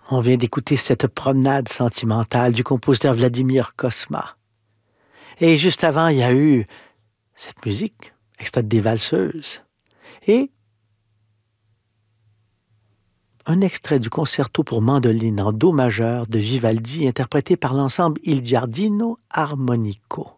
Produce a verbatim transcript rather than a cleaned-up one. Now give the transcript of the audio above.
On vient d'écouter cette promenade sentimentale du compositeur Vladimir Cosma. Et juste avant, il y a eu cette musique, extraite des Valseuses. Et un extrait du concerto pour mandoline en do majeur de Vivaldi, interprété par l'ensemble Il Giardino Armonico.